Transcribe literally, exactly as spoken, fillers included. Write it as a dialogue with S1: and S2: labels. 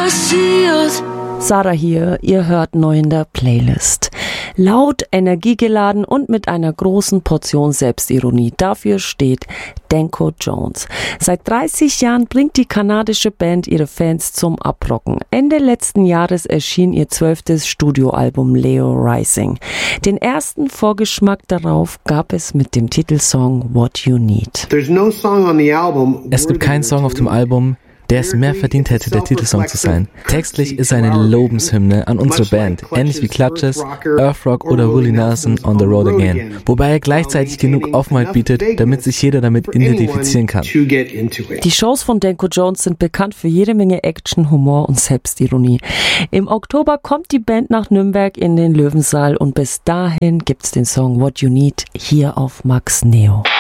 S1: passiert.
S2: Sarah hier, ihr hört neu in der Playlist. Laut, energiegeladen und mit einer großen Portion Selbstironie. Dafür steht Danko Jones. Seit dreißig Jahren bringt die kanadische Band ihre Fans zum Abrocken. Ende letzten Jahres erschien ihr zwölftes Studioalbum Leo Rising. Den ersten Vorgeschmack darauf gab es mit dem Titelsong What You Need.
S3: Es gibt keinen Song auf dem Album, der es mehr verdient hätte, der Titelsong zu sein. Textlich ist er eine Lobeshymne an unsere Band, ähnlich wie Clutches, Earth Rock oder Willie Nelson On the Road Again, wobei er gleichzeitig genug Offenheit bietet, damit sich jeder damit identifizieren kann.
S2: Die Shows von Danko Jones sind bekannt für jede Menge Action, Humor und Selbstironie. Im Oktober kommt die Band nach Nürnberg in den Löwensaal und bis dahin gibt's den Song What You Need hier auf Max Neo.